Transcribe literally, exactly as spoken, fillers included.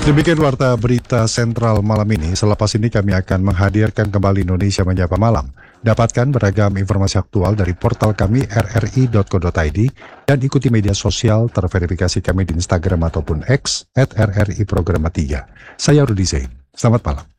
Demikian warta berita sentral malam ini. Selepas ini kami akan menghadirkan kembali Indonesia Menyapa Malam. Dapatkan beragam informasi aktual dari portal kami r r i dot co dot i d dan ikuti media sosial terverifikasi kami di Instagram ataupun X at r r i programa tiga. Saya Rudi Zain. Selamat malam.